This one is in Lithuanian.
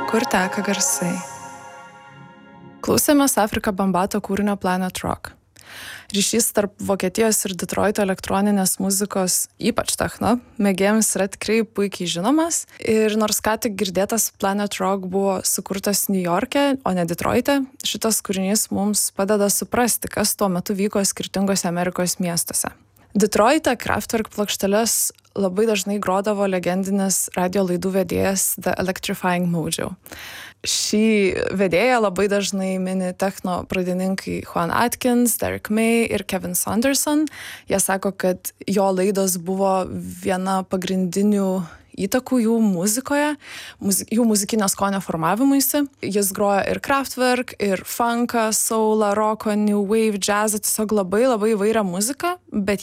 Kur teka garsai. Klausėmės Afrika Bambaato kūrinio Planet Rock. Ryšys tarp Vokietijos ir Detroito elektroninės muzikos, ypač techno, mėgėjams yra tikrai puikiai žinomas. Ir nors ką tik girdėtas Planet Rock buvo sukurtas Niujorke, o ne Detroite, šitas kūrinys mums padeda suprasti, kas tuo metu vyko skirtingose Amerikos miestuose. Detroite Kraftwerk plokšteles labai dažnai grodavo legendinis radio laidų vedėjas The Electrifying Mojo. Šį vedėją labai dažnai mini techno pradininkai Juan Atkins, Derek May ir Kevin Saunderson. Jie sako, kad jo laidos buvo viena pagrindinių įtakų jų muzikoje, jų muzikinio skonio formavimuisi. Jis groja ir Kraftwerk, ir funką, soulą, rocką, new wave, jazzą, tiesiog labai įvairią muziką, bet